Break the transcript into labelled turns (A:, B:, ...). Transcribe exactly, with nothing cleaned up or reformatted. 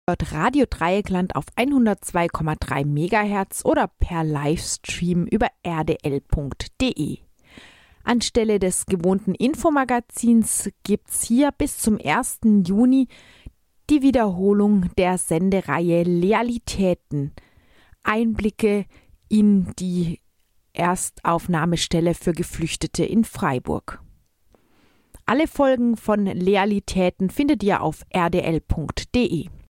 A: hört Radio Dreieckland auf hundertzwei Komma drei Megahertz oder per Livestream über r d l punkt d e. Anstelle des gewohnten Infomagazins gibt's hier bis zum ersten Juni die Wiederholung der Sendereihe Lealitäten. Einblicke in die Erstaufnahmestelle für Geflüchtete in Freiburg. Alle Folgen von Lealitäten findet ihr auf r d l punkt d e.